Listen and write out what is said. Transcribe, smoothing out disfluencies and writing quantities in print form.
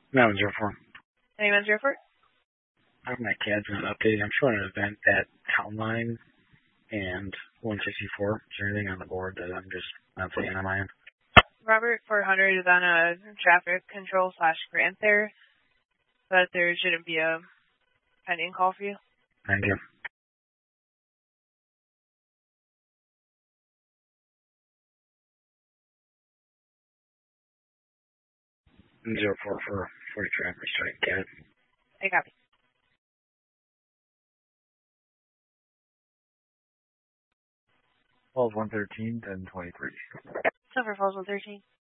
No, 04. Anyone's here for it? My CAD's not updated. I'm showing an event at Town Line and 164. Is there anything on the board that I'm just not seeing on my end? Robert 400 is on a traffic control / grant there, but there shouldn't be a pending call for you. Thank you. Zero 4 for traffic strike, CAD. I copy. 12-113, 10-23. So for falls 113.